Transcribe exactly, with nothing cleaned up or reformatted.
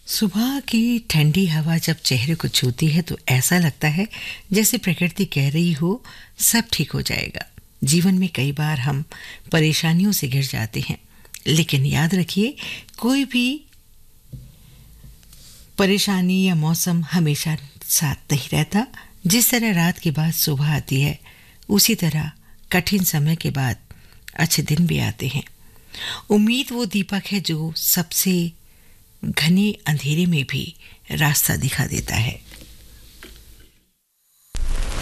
सुबह की ठंडी हवा जब चेहरे को छूती है तो ऐसा लगता है जैसे प्रकृति कह रही हो सब ठीक हो जाएगा। जीवन में कई बार हम परेशानियों से घिर जाते हैं, लेकिन याद रखिए कोई भी परेशानी या मौसम हमेशा साथ नहीं रहता। जिस तरह रात के बाद सुबह आती है, उसी तरह कठिन समय के बाद अच्छे दिन भी आते हैं। उम्मीद वो दीपक है जो सबसे घने अंधेरे में भी रास्ता दिखा देता है।